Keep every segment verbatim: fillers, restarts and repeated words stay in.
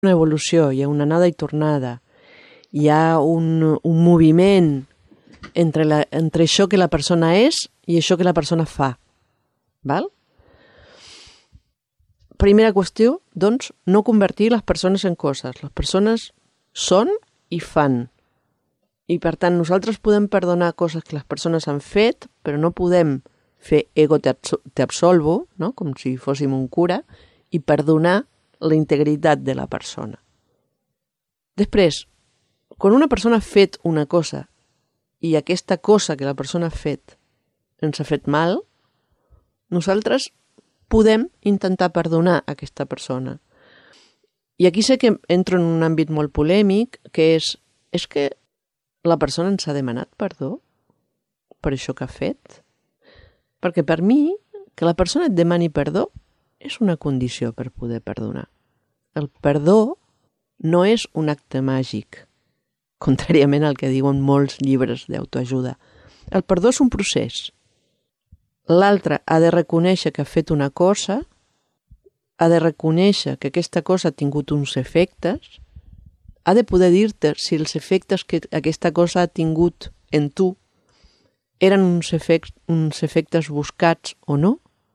una evolució, hi ha una anada i tornada, hi ha un, un moviment entre, la, entre això que la persona és i això que la persona fa. Val? Primera qüestió, doncs, no convertir les persones en coses. Les persones són i fan. I per tant, nosaltres podem perdonar coses que les persones han fet, però no podem fer ego te absolvo, no? Com si fóssim un cura, i perdonar la integritat de la persona. Després, quan una persona ha fet una cosa i aquesta cosa que la persona ha fet ens ha fet mal, nosaltres podem intentar perdonar aquesta persona. I aquí sé que entro en un àmbit molt polèmic, que és, és que la persona ens ha demanat perdó per això que ha fet? Perquè per mi, que la persona et demani perdó és una condició per poder perdonar. El perdó no és un acte màgic, contràriament al que diuen molts llibres d'autoajuda. El perdó és un procés. L'altre ha de reconèixer que ha fet una cosa, ha de reconèixer que aquesta cosa ha tingut uns efectes, ha de poder dir-te si els efectes que aquesta cosa ha tingut en tu eren uns efectes, uns efectes buscats o no.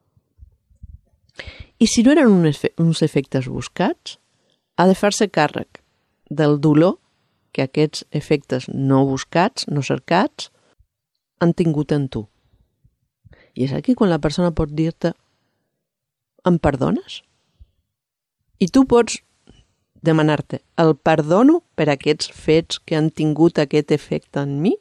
I si no eren uns efectes buscats, ha de fer-se càrrec del dolor que aquests efectes no buscats, no cercats, han tingut en tu. I és aquí quan la persona pot dir-te em perdones? I tu pots demanar-te el perdono per aquests fets que han tingut aquest efecte en mi?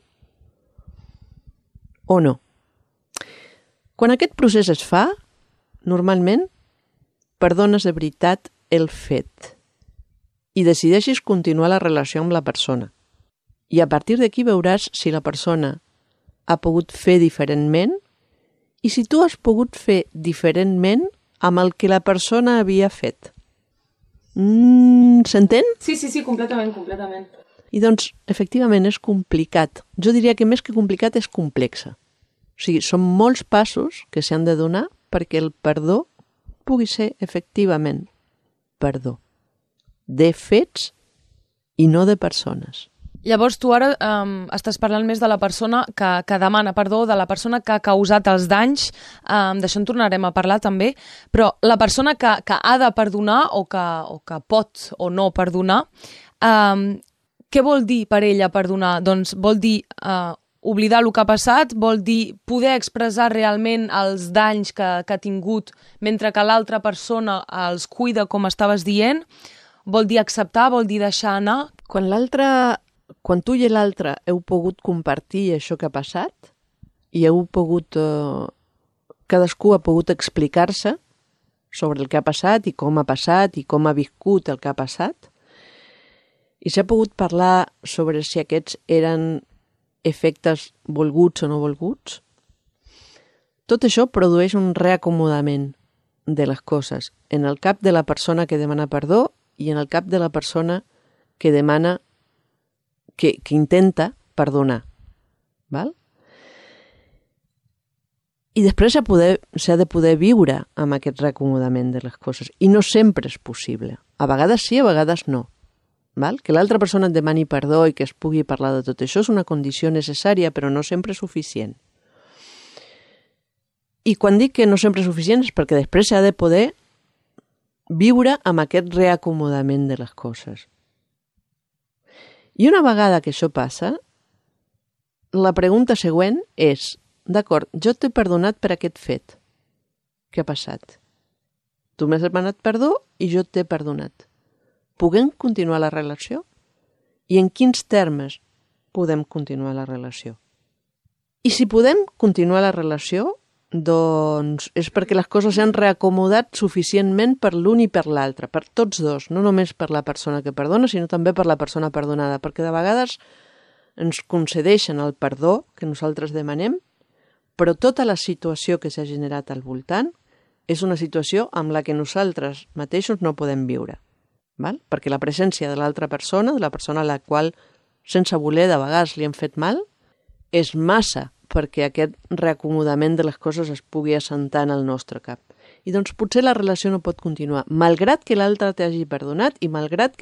O no? Quan aquest procés es fa, normalment perdones de veritat el fet i decideixis continuar la relació amb la persona. I a partir d'aquí veuràs si la persona ha pogut fer diferentment i si tu has pogut fer diferentment amb el que la persona havia fet. Mm, S'entén? Sí, sí, sí, completament, completament. I doncs, efectivament, és complicat. Jo diria que més que complicat és complexa. O sigui, són molts passos que s'han de donar perquè el perdó pugui ser efectivament perdó de fets i no de persones. Llavors tu ara um, estàs parlant més de la persona que, que demana perdó, de la persona que ha causat els danys, um, d'això en tornarem a parlar també, però la persona que, que ha de perdonar o que, o que pot o no perdonar, um, què vol dir per ella perdonar? Doncs vol dir uh, oblidar el que ha passat, vol dir poder expressar realment els danys que, que ha tingut mentre que l'altra persona els cuida, com estaves dient, vol dir acceptar, vol dir deixar anar. Quan l'altre, quan tu i l'altre heu pogut compartir això que ha passat i heu pogut, eh, cadascú ha pogut explicar-se sobre el que ha passat i com ha passat i com ha viscut el que ha passat, i s'ha pogut parlar sobre si aquests eren efectes volguts o no volguts, tot això produeix un reacomodament de les coses en el cap de la persona que demana perdó i en el cap de la persona que demana, que, que intenta perdonar. Val? I després s'ha poder, s'ha de poder viure amb aquest reacomodament de les coses. I no sempre és possible. A vegades sí, a vegades no. Val? Que l'altra persona et demani perdó i que es pugui parlar de tot això és una condició necessària, però no sempre és suficient. I quan dic que no sempre és suficient és perquè després s'ha de poder viure amb aquest reacomodament de les coses. I una vegada que això passa, la pregunta següent és, d'acord, jo t'he perdonat per aquest fet. Què ha passat? Tu m'has demanat perdó i jo t'he perdonat. Puguem continuar la relació? I en quins termes podem continuar la relació? I si podem continuar la relació, doncs és perquè les coses s'han reacomodat suficientment per l'un i per l'altre, per tots dos, no només per la persona que perdona, sinó també per la persona perdonada, perquè de vegades ens concedeixen el perdó que nosaltres demanem, però tota la situació que s'ha generat al voltant és una situació amb la que nosaltres mateixos no podem viure. Val? Perquè la presència de l'altra persona, de la persona a la qual sense voler de vegades li hem fet mal, és massa perquè aquest reacomodament de les coses es pugui assentar en el nostre cap. I doncs potser la relació no pot continuar, malgrat que l'altre t'hagi perdonat i malgrat que